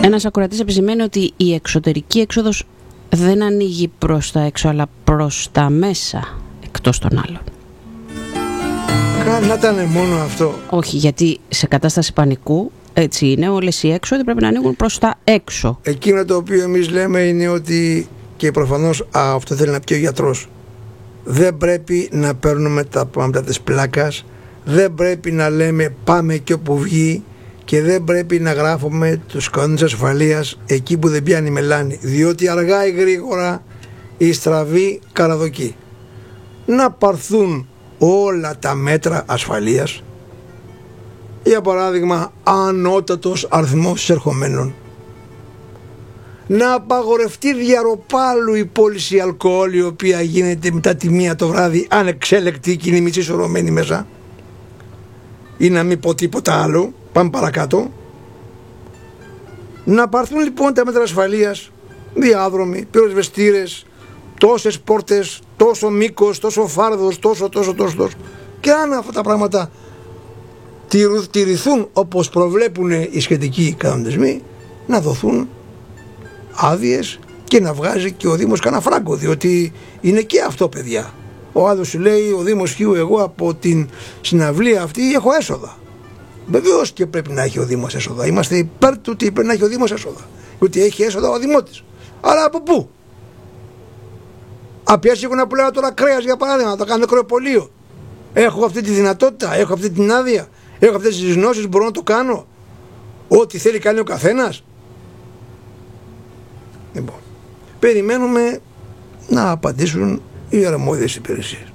Ένας ακροατής επισημαίνει ότι η εξωτερική έξοδος δεν ανοίγει προς τα έξω, αλλά προς τα μέσα, εκτός των άλλων. Να ήταν μόνο αυτό. Όχι, γιατί σε κατάσταση πανικού, έτσι είναι, όλες οι έξοδοι πρέπει να ανοίγουν προς τα έξω. Εκείνο το οποίο εμείς λέμε είναι ότι, και προφανώς αυτό θέλει να πει ο γιατρός, δεν πρέπει να παίρνουμε τα πράγματα της πλάκας, δεν πρέπει να λέμε πάμε και όπου βγει, και δεν πρέπει να γράφουμε τους κανόνες ασφαλείας εκεί που δεν πιάνει μελάνη, διότι αργά ή γρήγορα η στραβή καραδοκεί. Να πάρθουν όλα τα μέτρα ασφαλείας, για παράδειγμα ανώτατος αριθμός εισερχομένων, να απαγορευτεί διαρροπάλου η πώληση αλκοόλ, η οποία γίνεται μετά τη 1 το βράδυ ανεξέλεκτη και είναι μισή σωρωμένη μέσα, ή να μην πω τίποτα άλλο. Πάμε παρακάτω. Να πάρθουν λοιπόν τα μέτρα ασφαλείας, διάδρομοι, πυροσβεστήρες, τόσες πόρτες, τόσο μήκος, τόσο φάρδος, τόσο. Και αν αυτά τα πράγματα τηρηθούν όπως προβλέπουν οι σχετικοί κανονισμοί, να δοθούν άδειες και να βγάζει και ο Δήμος κανένα φράγκο, διότι είναι και αυτό, παιδιά. Ο άλλος σου λέει, ο Δήμος Χίου, εγώ από την συναυλία αυτή έχω έσοδα. Βεβαίως και πρέπει να έχει ο Δήμος έσοδα. Είμαστε υπέρ του ότι πρέπει να έχει ο Δήμος έσοδα. Ότι έχει έσοδα ο Δημότης. Αλλά από πού? Απιάσει εγώ να πουλάω τώρα κρέας, για παράδειγμα, να το κάνω κρεοπολείο. Έχω αυτή τη δυνατότητα, έχω αυτή την άδεια, έχω αυτές τις γνώσεις, μπορώ να το κάνω. Ό,τι θέλει κάνει ο καθένας. Λοιπόν, περιμένουμε να απαντήσουν οι αρμόδιες υπηρεσίες.